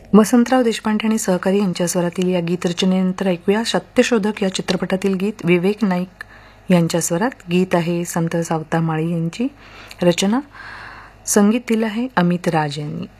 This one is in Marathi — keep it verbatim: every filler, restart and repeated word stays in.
वसंतराव देशपांडे आणि सहकारी यांच्या स्वरातील या गीत रचनेनंतर ऐकूया सत्यशोधक या चित्रपटातील गीत विवेक नाईक यांच्या स्वरात. गीत आहे संत सावता माळी यांची रचना, संगीत दिलं आहे अमित राज यांनी.